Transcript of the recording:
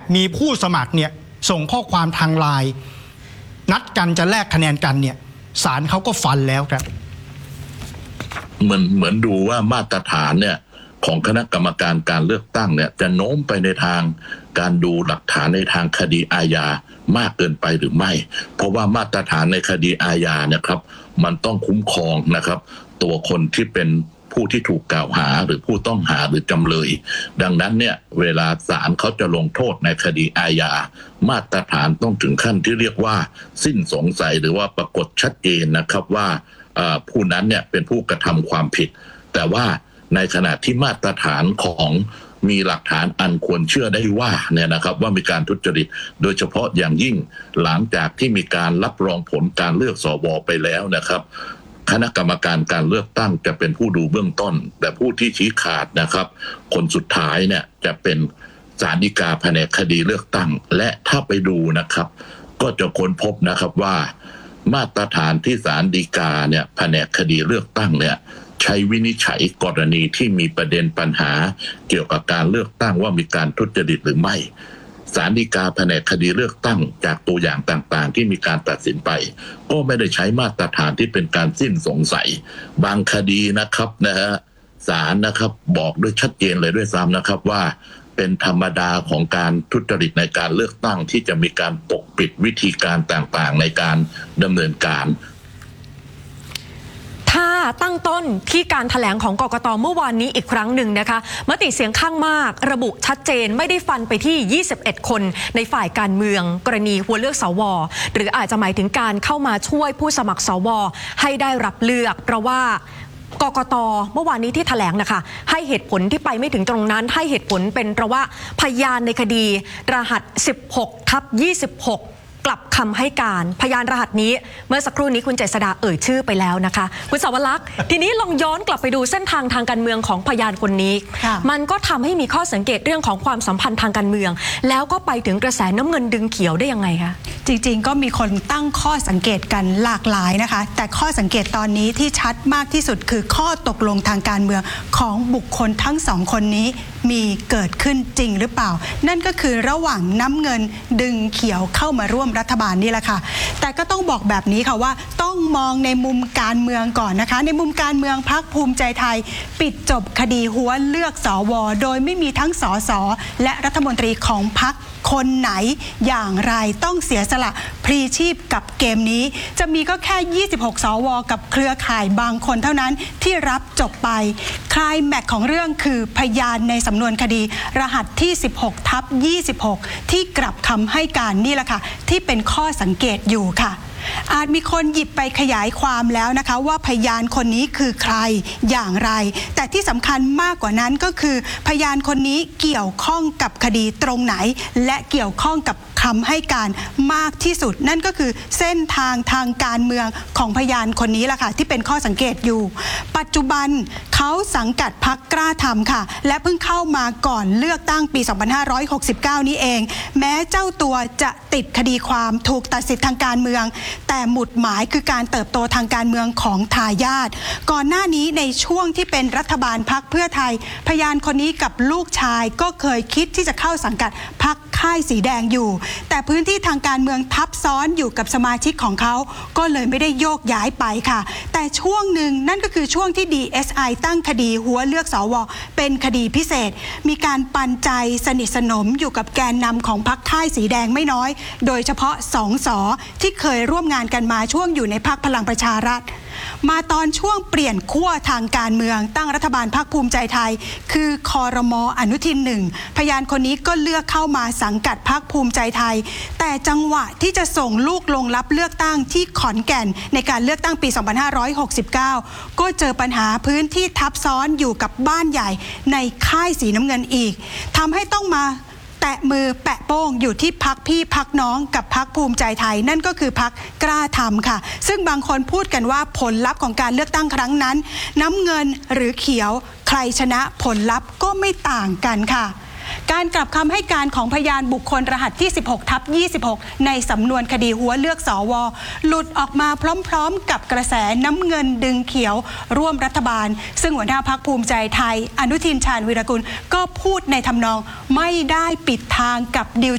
มีผู้สมัครเนี่ยส่งข้อความทางไลน์นัดกันจะแลกคะแนนกันเนี่ยศาลเขาก็ฟันแล้วครับเหมือนดูว่ามาตรฐานเนี่ยของคณะกรรมการการเลือกตั้งเนี่ยจะโน้มไปในทางการดูหลักฐานในทางคดีอาญามากเกินไปหรือไม่เพราะว่ามาตรฐานในคดีอาญานะครับมันต้องคุ้มครองนะครับตัวคนที่เป็นผู้ที่ถูกกล่าวหาหรือผู้ต้องหาหรือจำเลยดังนั้นเนี่ยเวลาศาลเขาจะลงโทษในคดีอาญามาตรฐานต้องถึงขั้นที่เรียกว่าสิ้นสงสัยหรือว่าปรากฏชัดเจนนะครับว่าผู้นั้นเนี่ยเป็นผู้กระทำความผิดแต่ว่าในขณะที่มาตรฐานของมีหลักฐานอันควรเชื่อได้ว่าเนี่ยนะครับว่ามีการทุจริตโดยเฉพาะอย่างยิ่งหลังจากที่มีการรับรองผลการเลือกสวไปแล้วนะครับคณะกรรมการการเลือกตั้งจะเป็นผู้ดูเบื้องต้นแต่ผู้ที่ชี้ขาดนะครับคนสุดท้ายเนี่ยจะเป็นศาลฎีกาแผนกคดีเลือกตั้งและถ้าไปดูนะครับก็จะค้นพบนะครับว่ามาตรฐานที่ศาลฎีกาเนี่ยแผนกคดีเลือกตั้งเนี่ยใช้วินิจฉัยกรณีที่มีประเด็นปัญหาเกี่ยวกับการเลือกตั้งว่ามีการทุจริตหรือไม่ศาลฎีกาแผนกคดีเลือกตั้งจากตัวอย่างต่างๆที่มีการตัดสินไปก็ไม่ได้ใช้มาตรฐานที่เป็นการสิ้นสงสัยบางคดีนะครับศาลนะครับบอกด้วยชัดเจนเลยด้วยซ้ำนะครับว่าเป็นธรรมดาของการทุจริตในการเลือกตั้งที่จะมีการปกปิดวิธีการต่างๆในการดำเนินการถ้าตั้งต้นที่การแถลงของกกต.เมื่อวานนี้อีกครั้งหนึ่งนะคะมติเสียงข้างมากระบุชัดเจนไม่ได้ฟันไปที่21คนในฝ่ายการเมืองกรณีหัวเลือกสวหรืออาจจะหมายถึงการเข้ามาช่วยผู้สมัครสวให้ได้รับเลือกเพราะว่ากกต.เมื่อวานนี้ที่แถลงนะคะให้เหตุผลที่ไปไม่ถึงตรงนั้นให้เหตุผลเป็นเพราะว่าพยานในคดีรหัส 16/26กลับคำให้การพยานรหัสนี้เมื่อสักครู่นี้คุณเจษฎาเอ่ยชื่อไปแล้วนะคะคุณสาวรักษ์ทีนี้ลองย้อนกลับไปดูเส้นทางทางการเมืองของพยานคนนี้มันก็ทำให้มีข้อสังเกตเรื่องของความสัมพันธ์ทางการเมืองแล้วก็ไปถึงกระแสน้ำเงินดึงเขียวได้ยังไงคะจริงๆก็มีคนตั้งข้อสังเกตกันหลากหลายนะคะแต่ข้อสังเกตตอนนี้ที่ชัดมากที่สุดคือข้อตกลงทางการเมืองของบุคคลทั้งสองคนนี้มีเกิดขึ้นจริงหรือเปล่านั่นก็คือระหว่างน้ำเงินดึงเขียวเข้ามาร่วมรัฐบาลนี่แหละค่ะแต่ก็ต้องบอกแบบนี้ค่ะว่าต้องมองในมุมการเมืองก่อนนะคะในมุมการเมืองพรรคภูมิใจไทยปิดจบคดีหัวเลือกสวโดยไม่มีทั้งสสและรัฐมนตรีของพรรคคนไหนอย่างไรต้องเสียสละพลีชีพกับเกมนี้จะมีก็แค่26สวกับเครือข่ายบางคนเท่านั้นที่รับจบไปคลายแม็กของเรื่องคือพยานในสำนวนคดีรหัสที่ 16/26 ที่กลับคำให้การนี่แหละค่ะที่เป็นข้อสังเกตอยู่ค่ะอาจมีคนหยิบไปขยายความแล้วนะคะว่าพยานคนนี้คือใครอย่างไรแต่ที่สำคัญมากกว่านั้นก็คือพยานคนนี้เกี่ยวข้องกับคดีตรงไหนและเกี่ยวข้องกับคำให้การมากที่สุดนั่นก็คือเส้นทางทางการเมืองของพยานคนนี้ล่ะค่ะที่เป็นข้อสังเกตอยู่ปัจจุบันเขาสังกัดพรรคกล้าทำค่ะและเพิ่งเข้ามาก่อนเลือกตั้งปี 2569 นี้เองแม้เจ้าตัวจะติดคดีความถูกตัดสิทธิ์ทางการเมืองแต่หมุดหมายคือการเติบโตทางการเมืองของทายาทก่อนหน้านี้ในช่วงที่เป็นรัฐบาลพรรคเพื่อไทยพยานคนนี้กับลูกชายก็เคยคิดที่จะเข้าสังกัดพรรคค่ายสีแดงอยู่แต่พื้นที่ทางการเมืองทับซ้อนอยู่กับสมาชิกของเขาก็เลยไม่ได้โยกย้ายไปค่ะแต่ช่วงหนึ่งนั่นก็คือช่วงที่ DSI ตั้งคดีหัวเลือกสวเป็นคดีพิเศษมีการปันใจสนิทสนมอยู่กับแกนนำของพรรคค่ายสีแดงไม่น้อยโดยเฉพาะ2 ส.ที่เคยร่วมงานกันมาช่วงอยู่ในพรรคพลังประชารัฐมาตอนช่วงเปลี่ยนขั้วทางการเมืองตั้งรัฐบาลพรรคภูมิใจไทยคือครม.อนุทิน 1พยานคนนี้ก็เลือกเข้ามาสังกัดพรรคภูมิใจไทยแต่จังหวะที่จะส่งลูกลงรับเลือกตั้งที่ขอนแก่นในการเลือกตั้งปี 2569 ก็เจอปัญหาพื้นที่ทับซ้อนอยู่กับบ้านใหญ่ในค่ายสีน้ำเงินอีกทำให้ต้องมาแตะมือแปะโป้งอยู่ที่พรรคพี่พรรคน้องกับพรรคภูมิใจไทยนั่นก็คือพรรคกล้าทำค่ะซึ่งบางคนพูดกันว่าผลลัพธ์ของการเลือกตั้งครั้งนั้นน้ำเงินหรือเขียวใครชนะผลลัพธ์ก็ไม่ต่างกันค่ะการกลับคำให้การของพยานบุคคลรหัสที่ 16/26 ในสำนวนคดีหัวเลือกสวหลุดออกมาพร้อมๆกับกระแสน้ำเงินดึงเขียวร่วมรัฐบาลซึ่งหัวหน้าพรรคภูมิใจไทยอนุทินชาญวีรกุลก็พูดในทำนองไม่ได้ปิดทางกับดิว